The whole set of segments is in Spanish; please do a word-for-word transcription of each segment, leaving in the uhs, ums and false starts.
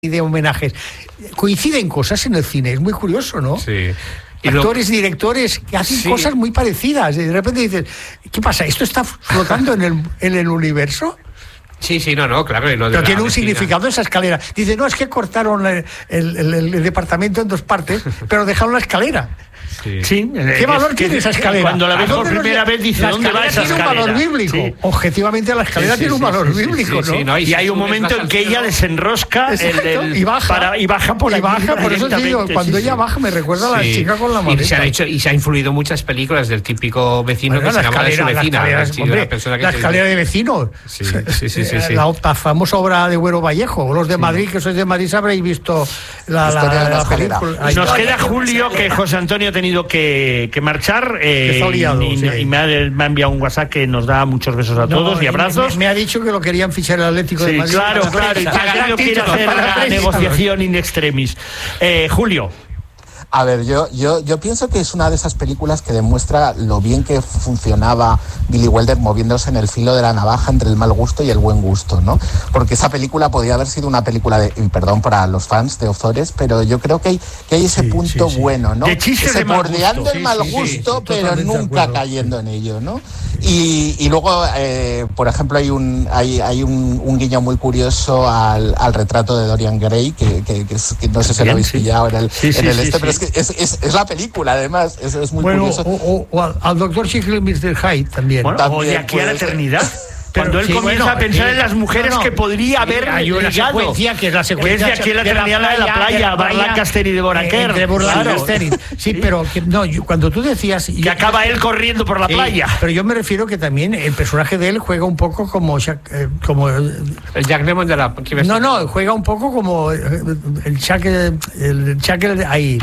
de homenajes. Coinciden cosas en el cine, es muy curioso, ¿no? Sí. Y Actores lo... y directores que hacen sí. cosas muy parecidas. Y de repente dices, ¿qué pasa? ¿Esto está flotando en el, en el universo? Sí, sí, no, no, claro. Lo de Pero tiene un vecina. significado esa escalera. Dice, no, es que cortaron el, el, el, el departamento en dos partes, pero dejaron la escalera. Sí. Sí. ¿Qué valor tiene esa escalera? Cuando la ves por primera vez dices, ¿dónde va esa escalera? Tiene un valor bíblico. Sí. Objetivamente la escalera Sí, sí, tiene un sí, valor sí, sí, bíblico, sí, sí, ¿no? sí, y hay un momento en que ella desenrosca el, el, y baja para, y baja por y aquí baja, por eso te digo, cuando sí, ella sí. baja me recuerda a la Sí. chica con la maleta. Y se han hecho y se ha influido muchas películas del típico vecino Bueno, que se enamora de su escalera, vecina, la escalera, la, chica, hombre, la persona que la te- escalera de vecinos. Sí, sí, sí, sí, sí. La, la famosa obra de Güero Vallejo. Los de Madrid, que sois de Madrid, habréis visto la, la, Historia de la la escalera. película. Nos Ay, queda no, Julio, que José Antonio ha tenido que, que marchar eh, Está liado, y, sí. y me, ha, me ha enviado un WhatsApp que nos da muchos besos a no, todos y me- abrazos. Me, me ha dicho que lo querían fichar el Atlético de Sí, Madrid. claro, Para claro, y prensa. que ha tenido que ir a hacer Para la prensa. negociación in extremis. Eh, Julio. A ver, yo, yo, yo pienso que es una de esas películas que demuestra lo bien que funcionaba Billy Wilder moviéndose en el filo de la navaja entre el mal gusto y el buen gusto, ¿no? Porque esa película podría haber sido una película de, y perdón para los fans de Ozores, pero yo creo que hay, que hay ese Sí, punto sí, sí. bueno, ¿no? De chistes Ese de mal bordeando gusto. el mal Sí, sí, sí, gusto, sí, pero totalmente de nunca acuerdo. cayendo en ello, ¿no? Y, y luego, eh, por ejemplo, hay un hay, hay un, un guiño muy curioso al, al retrato de Dorian Gray, que, que, que, es, que no sé si lo habéis Sí. pillado en el, Sí, sí, en el sí, este, sí. pero es que es, es, es la película, además, es, es muy Bueno, curioso. o, o- o al, al doctor Jekyll y mister Hyde también. Bueno, También o de aquí a la puede ser. eternidad. Pero Cuando él sí, comienza bueno, a pensar sí. en las mujeres No, no. que podría Sí, haber hay una ligado. secuencia que es la secuencia Que es de aquí a la eternidad, la de la playa, Bar Lancaster y Deborah Kerr. De Deborah Claro. Lancaster. Sí, Sí. pero que, no, yo- cuando tú decías... Que acaba él corriendo por la Sí, playa. pero yo me refiero que también el personaje de él juega un poco como... Jack- eh, como El Jack Lemmon de la... ¿qué ves? no, no, juega un poco como eh, el Chuck, eh, el Chuck el- ahí,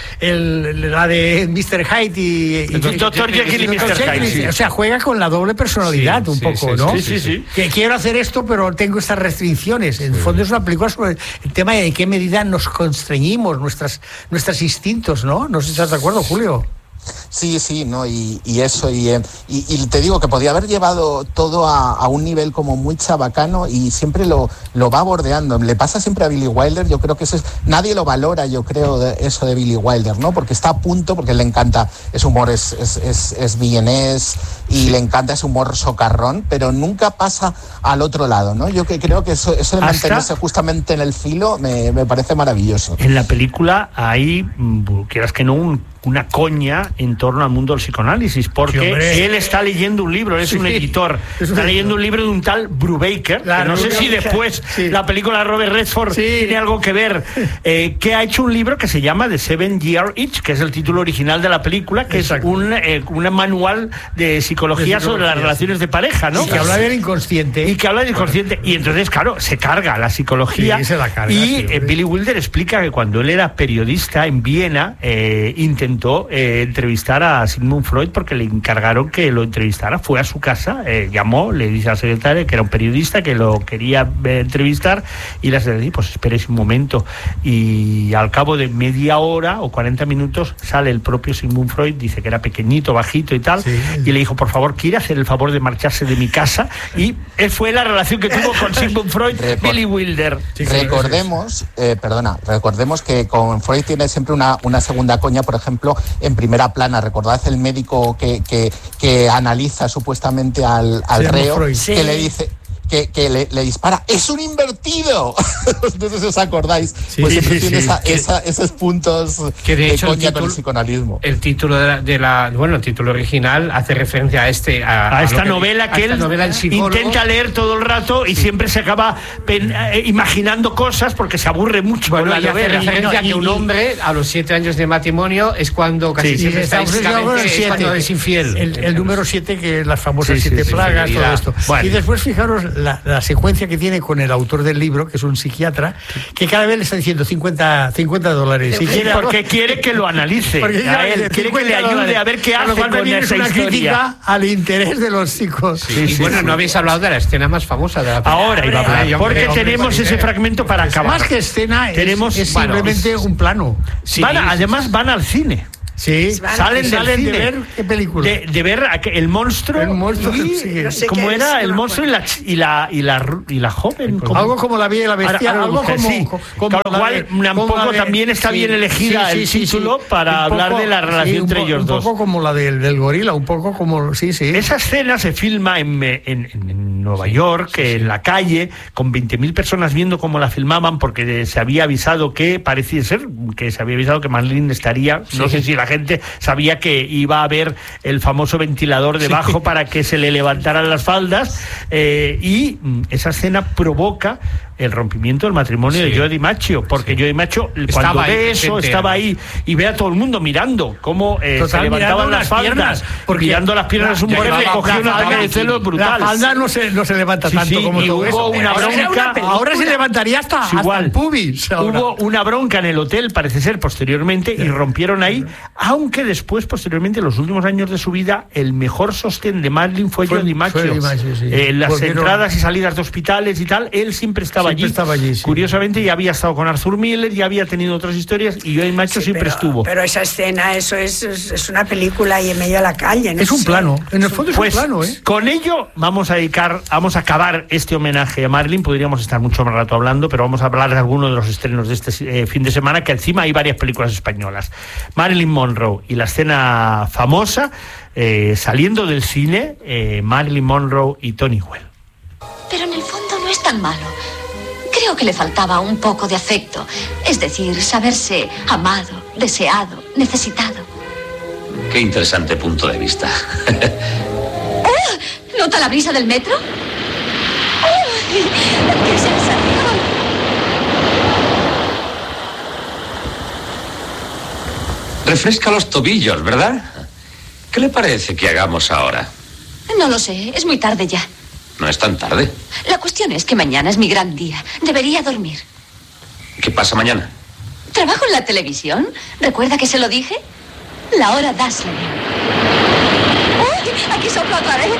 el, la de mister Hyde y... y- El doctor Jekyll y mister Jekyll, Hyde, sí. O sea, juega con la doble personalidad Sí, un sí, poco, sí, ¿no? Sí, sí, sí. Que quiero hacer esto, pero tengo estas restricciones. En el fondo es una película sobre el tema de en qué medida nos constreñimos, nuestras, nuestros instintos, ¿no? No sé si estás de acuerdo, Julio. Sí, sí, ¿no? Y, y eso, y, eh, y, y te digo que podía haber llevado todo a, a un nivel como muy chabacano y siempre lo, lo va bordeando. Le pasa siempre a Billy Wilder, yo creo que eso es, nadie lo valora, yo creo, de, eso de Billy Wilder, ¿no? Porque está a punto, porque le encanta, ese humor es, es, es, es vienés y le encanta ese humor socarrón, pero nunca pasa al otro lado, ¿no? Yo que creo que eso, eso de Hasta- mantenerse justamente en el filo me, me parece maravilloso. En la película hay, mm, quieras que no, un- una coña en torno al mundo del psicoanálisis, porque Sí, hombre. él está leyendo un libro, es Sí, un editor, es un está editor. leyendo un libro de un tal Brubaker, La que no sé si Brubaker, después sí. la película de Robert Redford Sí. tiene algo que ver, eh, que ha hecho un libro que se llama The Seven Year Itch, que es el título original de la película, que Exacto. es un, eh, un manual de psicología, De sobre las psicología, relaciones de pareja, ¿no? Y que habla del inconsciente. Y que habla del inconsciente. Y entonces, claro, se carga la psicología. Sí, se la carga, y sí, eh, hombre. Billy Wilder explica que cuando él era periodista en Viena, eh, intentó eh, entrevistar a Sigmund Freud porque le encargaron que lo entrevistara. Fue a su casa, eh, llamó, le dice a la secretaria que era un periodista que lo quería eh, entrevistar y la secretaria dijo, pues espérese un momento. Y al cabo de media hora o cuarenta minutos sale el propio Sigmund Freud, dice que era pequeñito, bajito y tal, Sí. y le dijo, por favor, ¿quiere hacer el favor de marcharse de mi casa? Y él fue la relación que tuvo con Sigmund Freud, Record- Billy Wilder. Sí, sí, recordemos, eh, perdona, recordemos que con Freud tiene siempre una, una segunda coña, por ejemplo, en primera plana. Recordad el médico que, que, que analiza supuestamente al, al Se llama reo, Freud. que Sí. le dice... Que, que le, le dispara, ¡es un invertido! No sé si os acordáis. Sí, pues sí, siempre sí, tiene sí. esa, Que- esa, esos puntos que de hecho el coña con el título- psicoanalismo. El título de la, de la- bueno, el título original hace referencia a este a, A lo esta que- novela a que esta él novela, El psicólogo. intenta leer todo el rato y siempre se acaba pen- eh, imaginando cosas porque se aburre mucho Bueno, con y la hace novela. referencia a y- que un y- hombre a los siete años de matrimonio es cuando casi Sí, siempre Sí, estamos en el estadísticamente es siete, cuando es infiel. El, el número siete, que es las famosas Sí, sí, siete sí, plagas, todo infidelidad. esto. Bueno. Y después fijaros la, la secuencia que tiene con el autor del libro, que es un psiquiatra, que cada vez le está diciendo cincuenta, cincuenta dólares. Si quiere, Porque quiere que lo analice porque a él, quiere que le ayude a ver qué hace con esa una historia. crítica al interés de los chicos. Sí, Sí, y sí, bueno, sí. no habéis hablado de la escena más famosa de la película. Ahora iba a Ay, hablar, hombre, porque hombre, tenemos hombre, ese hombre. fragmento para acabar. Más que escena, es- Tenemos- es, bueno, simplemente es- un plano. Sí, Van a- además van al cine. Sí, salen, salen del de cine, ver qué película. De, de ver a que- el monstruo, El monstruo, y, sí. No sé ¿cómo qué era? es, El no me monstruo y la, ch- y la y la ru- y la joven. como- Algo como La Bella y la Bestia, Ahora- ahora algo busca, como, sí. como Con lo la cual, de- un como poco la de- también está sí, bien elegida sí, el sí, sí, título sí. para Un hablar poco- de la relación sí, un entre po- ellos un dos. poco como la del, del gorila, un poco como, sí, sí. Esa escena se filma en, en, en Nueva York, sí, sí. en la calle, con veinte mil personas viendo cómo la filmaban, porque se había avisado que, parecía ser, que se había avisado que Marilyn estaría, no sé si la gente sabía que iba a haber el famoso ventilador debajo Sí. para que se le levantaran las faldas, eh, y mm, esa escena provoca el rompimiento del matrimonio Sí. de Joe DiMaggio, porque Sí. Joe DiMaggio, cuando Estaba ahí, ve eso, presente, estaba además. ahí y ve a todo el mundo mirando cómo eh, se Total, levantaban mirando las las piernas, faldas, porque mirando las piernas de su la- mujer, la- le la- cogió la un ataque falda- de celos brutal. La falda no se, no se levanta Sí, tanto sí, como y todo hubo eso. una Pero era bronca- película. Ahora se levantaría hasta, Sí, hasta igual. el pubis. ahora. Hubo una bronca en el hotel, parece ser, posteriormente, y rompieron ahí, aunque después, posteriormente, en los últimos años de su vida, el mejor sostén de Marilyn fue, Fue- Joe DiMaggio. fue DiMaggio, sí. Eh, las Volvieron- entradas y salidas de hospitales y tal, él siempre estaba Siempre allí. estaba allí, sí. Curiosamente, ya había estado con Arthur Miller, ya había tenido otras historias, y Joe DiMaggio Sí, siempre pero, estuvo. Pero esa escena, eso es, es, es una película ahí en medio de la calle. ¿no? Es un Sí. plano. En el fondo es Pues un plano, ¿eh? con ello vamos a dedicar, vamos a acabar este homenaje a Marilyn. Podríamos estar mucho más rato hablando, pero vamos a hablar de algunos de los estrenos de este eh, fin de semana, que encima hay varias películas españolas. Marilyn Monroe y la escena famosa, eh, saliendo del cine, eh, Marilyn Monroe y Tony Well. Pero en el fondo no es tan malo. Creo que le faltaba un poco de afecto. Es decir, saberse amado, deseado, necesitado. Qué interesante punto de vista. ¡Oh! ¿Nota la brisa del metro? ¡Oh! ¡Qué sensación! Refresca los tobillos, ¿verdad? ¿Qué le parece que hagamos ahora? No lo sé, es muy tarde ya. No es tan tarde. La cuestión es que mañana es mi gran día. Debería dormir. ¿Qué pasa mañana? ¿Trabajo en la televisión? ¿Recuerda que se lo dije? La hora Dazzler. ¡Uy! Aquí sopla otra vez.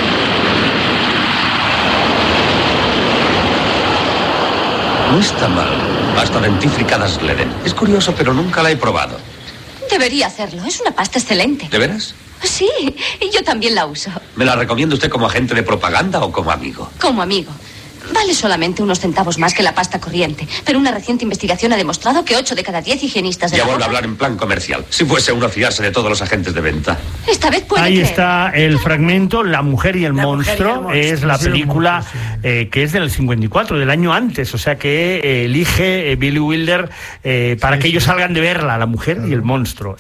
No está mal. Pasta dentífrica Dasleden. Es curioso, pero nunca la he probado. Debería hacerlo. Es una pasta excelente. ¿De veras? Sí, y yo también la uso. ¿Me la recomienda usted como agente de propaganda o como amigo? Como amigo. Vale solamente unos centavos más que la pasta corriente, pero una reciente investigación ha demostrado que ocho de cada diez higienistas de Ya la vuelve a ropa... hablar en plan comercial. Si fuese uno a fiarse de todos los agentes de venta. Esta vez puede Ahí creer. está el fragmento, La mujer y el La mujer y el monstruo. monstruo, Es la sí, el película monstruo, sí. eh, que es del cincuenta y cuatro, del año antes. O sea que eh, elige eh, Billy Wilder eh, para que ellos salgan de verla, La mujer y el monstruo.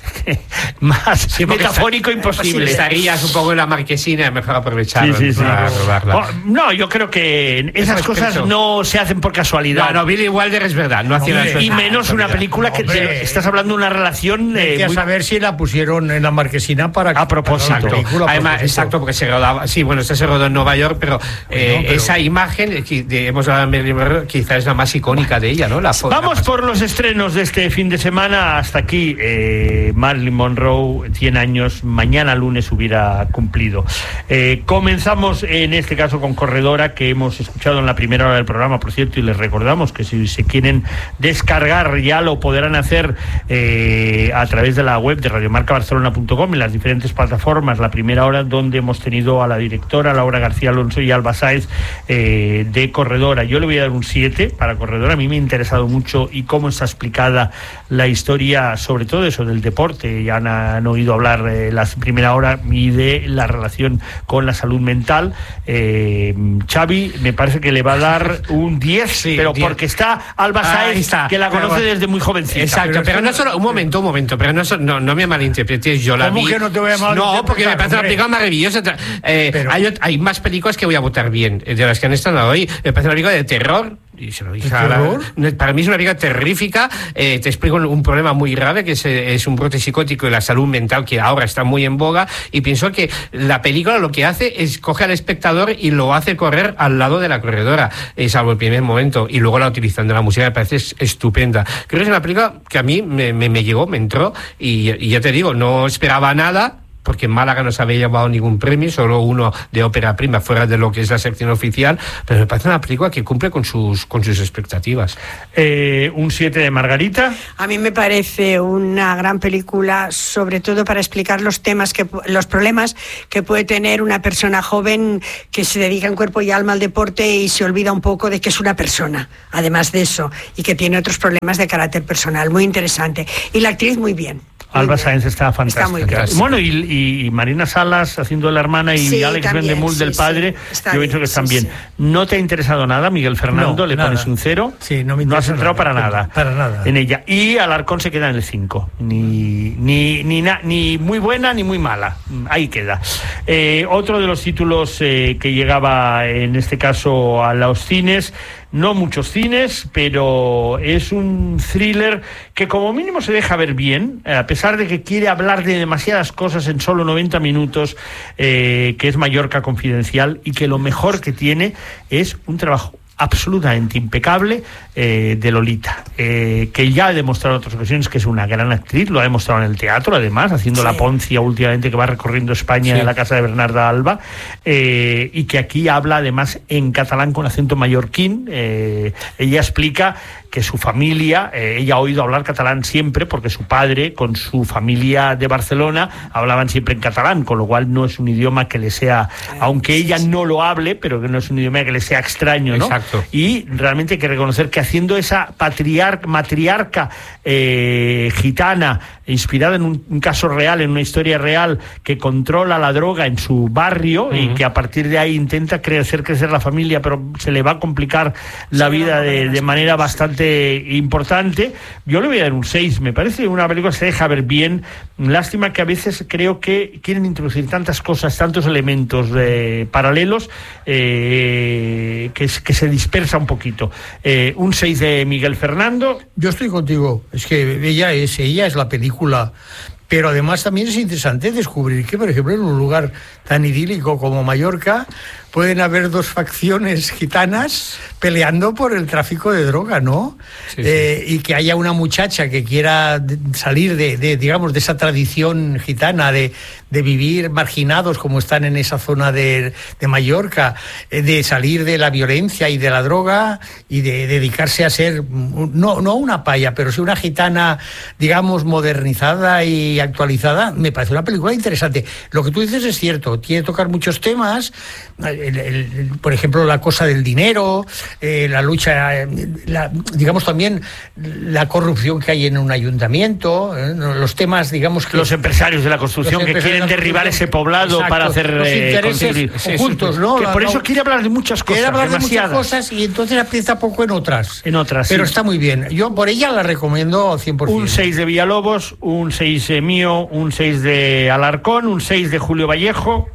Más porque metafórico está- imposible. Estarías un poco en la marquesina, es mejor aprovechar Sí, sí, sí. para robarla. Oh, no, yo creo que esas Es cosas respeto. no se hacen por casualidad. No, no, Billy Wilder es verdad, no hacía Hombre, las Y cosas menos por una casualidad. película que Hombre. te- estás hablando de una relación eh, Hay que muy- saber si la pusieron en la marquesina para A propósito. para la película, a Además, propósito. exacto, porque se rodaba, sí, bueno, esta se rodó en Nueva York, pero, eh, pero- esa imagen, eh, que de- hemos hablado de Marilyn Monroe, quizás es la más icónica de ella, ¿no? La fo- Vamos la- por los estrenos de este fin de semana. Hasta aquí, eh, Marilyn Monroe, cien años, mañana lunes hubiera cumplido. Eh, comenzamos en este caso con Corredora, que hemos escuchado en la primera hora del programa, por cierto, y les recordamos que si se quieren descargar ya lo podrán hacer eh, a través de la web de radiomarca barcelona punto com en las diferentes plataformas. La primera hora donde hemos tenido a la directora Laura García Alonso y Alba Sáez eh, de Corredora. Yo le voy a dar un siete para Corredora. A mí me ha interesado mucho y cómo está explicada la historia, sobre todo eso del deporte. Ya han, han oído hablar eh, la primera hora y de la relación con la salud mental. Eh, Xavi me parece que le va a dar un diez, Sí, pero diez. porque está Alba Ahí Sáez, está. que la Pero conoce bueno. desde muy jovencita. Exacto, Pero pero, es no que- solo, un momento, un momento, pero no, so- no, no me malinterpretes, yo la ¿Cómo vi. que no te voy a No, malinterpretar, porque me parece una hombre? película maravillosa. Tra- eh, Pero- hay, ot- hay más películas que voy a votar bien, eh, de las que han estado hoy. Me parece una película de terror. Y se lo dije ¿De a la- terror? no, para mí es una película terrífica. Eh, te explico un, un problema muy grave, que es, eh, es un brote psicótico y la salud mental, que ahora está muy en boga. Y pienso que la película lo que hace es coge al espectador y lo hace correr al lado de la corredora, eh, salvo el primer momento. Y luego la utilizando la música me parece es- estupenda. Creo que es una película que a mí me, me, me llegó, me entró. Y, y ya te digo, no esperaba nada. porque en Málaga no se había llevado ningún premio, solo uno de ópera prima, fuera de lo que es la sección oficial, pero me parece una película que cumple con sus, con sus expectativas. Eh, un siete de Margarita. A mí me parece una gran película, sobre todo para explicar los temas, que los problemas que puede tener una persona joven que se dedica en cuerpo y alma al deporte y se olvida un poco de que es una persona, además de eso, y que tiene otros problemas de carácter personal. Muy interesante. Y la actriz muy bien. Muy Alba bien. Sáenz está fantástica. Está muy bien. Bueno, y, y Marina Salas haciendo la hermana y Sí, Alex también, Vendemul sí, del padre, sí. Está yo he bien, dicho que están sí, bien. sí. ¿No te ha interesado nada, Miguel Fernando? No, ¿Le nada. pones un cero? Sí, no me No has interesa entrado para nada, nada. para nada. En ella. Y Alarcón se queda en el cinco. Ni, ni, ni, na- ni muy buena ni muy mala. Ahí queda. Eh, otro de los títulos eh, que llegaba en este caso a los cines, no muchos cines, pero es un thriller que como mínimo se deja ver bien, a pesar de que quiere hablar de demasiadas cosas en solo noventa minutos, eh, que es Mallorca Confidencial, y que lo mejor que tiene es un trabajo absolutamente impecable eh, de Lolita, eh, que ya ha demostrado en otras ocasiones que es una gran actriz, lo ha demostrado en el teatro, además, haciendo Sí. la Poncia últimamente, que va recorriendo España Sí. en la casa de Bernarda Alba, eh, y que aquí habla además en catalán con acento mallorquín. Eh, ella explica que su familia, eh, ella ha oído hablar catalán siempre, porque su padre con su familia de Barcelona hablaban siempre en catalán, con lo cual no es un idioma que le sea, aunque ella no lo hable, pero que no es un idioma que le sea extraño, ¿no? Exacto. Y realmente hay que reconocer que haciendo esa patriar matriarca eh, gitana, inspirada en un, un caso real, en una historia real, que controla la droga en su barrio, uh-huh. y que a partir de ahí intenta crecer, crecer la familia, pero se le va a complicar la Sí, vida no, de, no, de no, manera no, bastante importante. Yo le voy a dar un seis, me parece una película que se deja ver bien. Lástima que a veces creo que quieren introducir tantas cosas, tantos elementos eh, paralelos, eh, que, que se dispersa un poquito. Eh, un seis de Miguel Fernando. Yo estoy contigo, es que ella es, ella es la película, pero además también es interesante descubrir que, por ejemplo, en un lugar tan idílico como Mallorca pueden haber dos facciones gitanas peleando por el tráfico de droga, ¿no? Sí, eh, sí. Y que haya una muchacha que quiera salir de, de digamos, de esa tradición gitana de, de vivir marginados como están en esa zona de, de Mallorca, eh, de salir de la violencia y de la droga y de dedicarse a ser, no, no una paya, pero sí una gitana, digamos, modernizada y actualizada. Me parece una película interesante. Lo que tú dices es cierto, tiene que tocar muchos temas, el, el, el, por ejemplo, la cosa del dinero, eh, la lucha, la, digamos también la corrupción que hay en un ayuntamiento, eh, los temas, digamos que... Los empresarios de la construcción que quieren derribar ese poblado. Exacto, para hacer... Los eh, intereses ocultos, ¿no? Que por no, eso quiere hablar de muchas cosas, quiere hablar demasiadas. de muchas cosas y entonces aprieta poco en otras. En otras, Pero sí. Está muy bien. Yo por ella la recomiendo al cien por ciento. Un seis de Villalobos, un seis eh, mío, un seis de Alarcón, un seis de Julio Vallejo.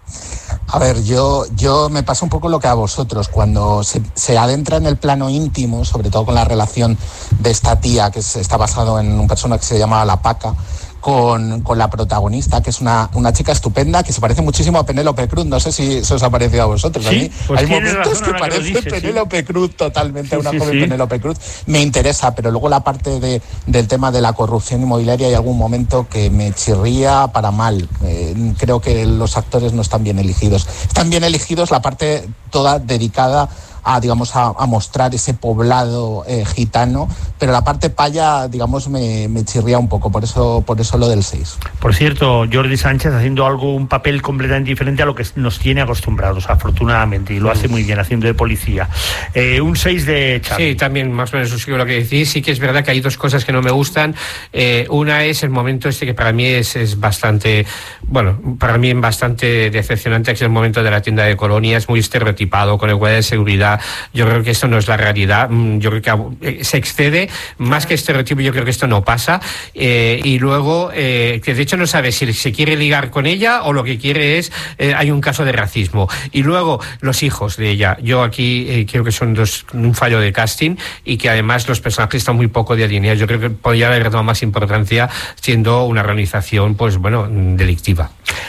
A ver, yo, yo me pasa un poco lo que a vosotros, cuando se, se adentra en el plano íntimo, sobre todo con la relación de esta tía, que es, está basado en un personaje que se llama La Paca, con, con la protagonista, que es una, una chica estupenda, que se parece muchísimo a Penélope Cruz. No sé si se os ha parecido a vosotros. Sí, a mí pues hay momentos que parece dices, Penélope sí. Cruz totalmente, sí, una sí, joven sí. Penélope Cruz. Me interesa, pero luego la parte de, del tema de la corrupción inmobiliaria hay algún momento que me chirría para mal. Eh, creo que los actores no están bien elegidos. Están bien elegidos la parte toda dedicada a, digamos, a, a mostrar ese poblado eh, gitano, pero la parte paya, digamos, me, me chirría un poco, por eso, por eso lo del seis. Por cierto, Jordi Sánchez haciendo algo, un papel completamente diferente a lo que nos tiene acostumbrados, afortunadamente, y lo hace muy bien, haciendo de policía. Eh, un seis de Charlie. Sí, también más o menos suscribo lo que decís. Sí que es verdad que hay dos cosas que no me gustan. Eh, una es el momento este que para mí es, es bastante, bueno, para mí es bastante decepcionante, que es el momento de la tienda de colonias, muy estereotipado, con el guardia de seguridad. Yo creo que esto no es la realidad. Yo creo que se excede, más que estereotipo, yo creo que esto no pasa. Eh, y luego, eh, que de hecho no sabe si se quiere ligar con ella o lo que quiere es, eh, hay un caso de racismo. Y luego, los hijos de ella. Yo aquí eh, creo que son dos, un fallo de casting, y que además los personajes están muy poco delineados. Yo creo que podría haber tomado más importancia siendo una organización, pues bueno, delictiva.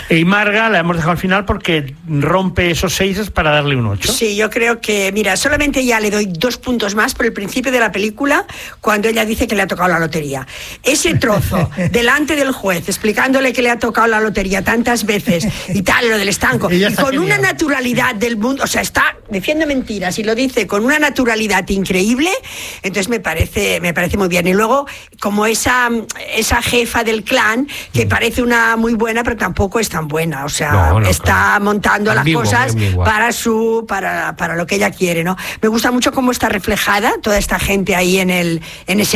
Y Marga la hemos dejado al final porque rompe esos seises para darle un ocho. Sí, yo creo que, mira, solamente ya le doy dos puntos más por el principio de la película, cuando ella dice que le ha tocado la lotería. Ese trozo delante del juez, explicándole que le ha tocado la lotería tantas veces y tal, lo del estanco, y con genial. Una naturalidad del mundo, o sea, está diciendo mentiras y lo dice con una naturalidad increíble, entonces me parece, me parece muy bien. Y luego, como esa, esa jefa del clan, que mm. parece una muy buena, pero tampoco es tan buena, o sea, no, no, está claro. montando ambiguo, las cosas para su, para, para lo que ella quiere, ¿no? Me gusta mucho cómo está reflejada toda esta gente ahí en el, en ese